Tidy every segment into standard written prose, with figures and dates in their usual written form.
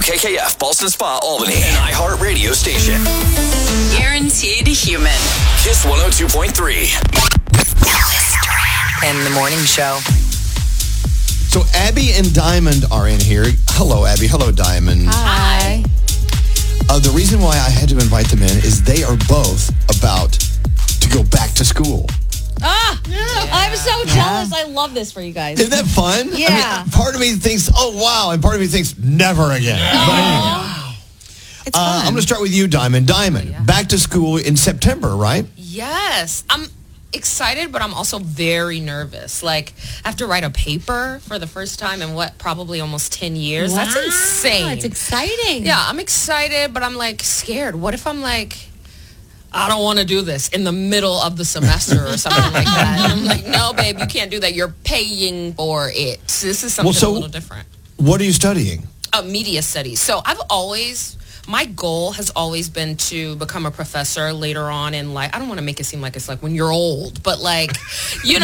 KKF, Ballston Spa, Albany, an iHeart radio station. Guaranteed human. Kiss 102.3. In the morning show. So Abby and Diamond are in here. Hello, Abby. Hello, Diamond. Hi. The reason why I had to invite them in is they are both about to go back to school. I'm so jealous. I love this for you guys. Isn't that fun? Yeah. I mean, part of me thinks, oh, wow. And part of me thinks, never again. But anyway, It's fun. I'm going to start with you, Diamond. Diamond, back to school in September, right? Yes. I'm excited, but I'm also very nervous. Like, I have to write a paper for the first time in probably almost 10 years. That's insane. It's exciting. Yeah, I'm excited, but I'm like scared. What if I'm like, I don't want to do this in the middle of the semester or something like that? And I'm like, no, babe, you can't do that. You're paying for it. This is something a little different. What are you studying? Media studies. So my goal has always been to become a professor later on in life. I don't want to make it seem like it's like when you're old, but like, when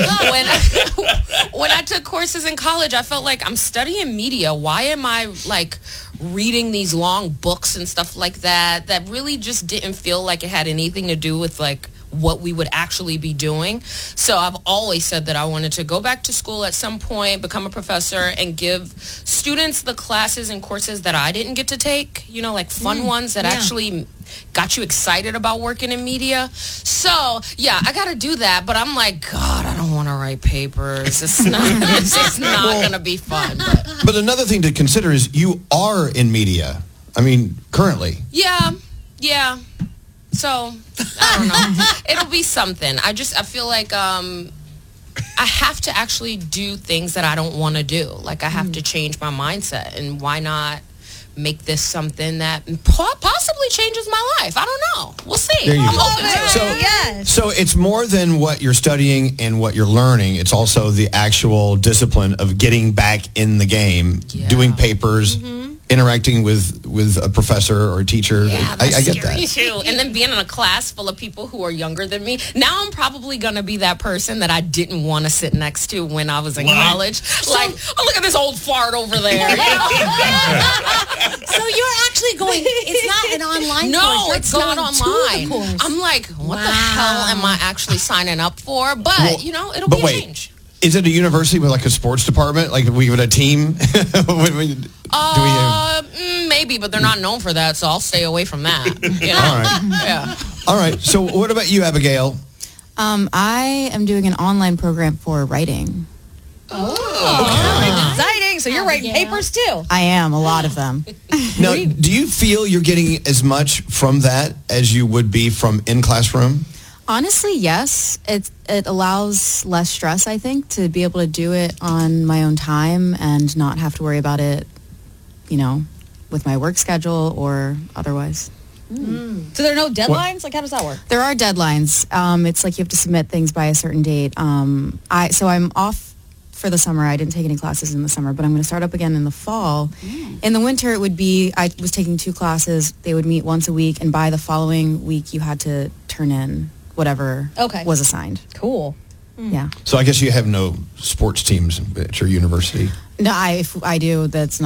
I took courses in college, I felt like I'm studying media. Why am I like reading these long books and stuff like that really just didn't feel like it had anything to do with like what we would actually be doing. So I've always said that I wanted to go back to school at some point, become a professor, and give students the classes and courses that I didn't get to take, like fun ones that actually got you excited about working in media. So, yeah, I got to do that. But I'm like, God, I don't want to write papers. It's not going to be fun. But another thing to consider is you are in media. I mean, currently. Yeah. So, I don't know. It'll be something. I feel like I have to actually do things that I don't want to do. Like, I have to change my mindset. And why not make this something that possibly changes my life? I don't know. We'll see. There you I'm go. open to it. So it's more than what you're studying and what you're learning. It's also the actual discipline of getting back in the game, doing papers, interacting with a professor or a teacher. Yeah, I get that. Too. And then being in a class full of people who are younger than me. Now I'm probably going to be that person that I didn't want to sit next to when I was in college. Like, oh, look at this old fart over there. So you're actually going, it's not an online course. No, You're it's going going to the online. course. I'm like, what the hell am I actually signing up for? But, it'll be a change. Is it a university with like a sports department? Like we have a team? Maybe, but they're not known for that, so I'll stay away from that. All right. Yeah. All right. So what about you, Abigail? I am doing an online program for writing. Exciting. So you're writing papers too. I am, a lot of them. Now, do you feel you're getting as much from that as you would be from in classroom? Honestly, yes. It allows less stress, I think, to be able to do it on my own time and not have to worry about it, with my work schedule or otherwise. So there are no deadlines? Like, how does that work? There are deadlines. It's like you have to submit things by a certain date. So I'm off for the summer. I didn't take any classes in the summer, but I'm going to start up again in the fall. In the winter, it would be, I was taking 2 classes. They would meet once a week, and by the following week, you had to turn in whatever was assigned. Cool. Yeah. So I guess you have no sports teams at your university. No, if I do, that's not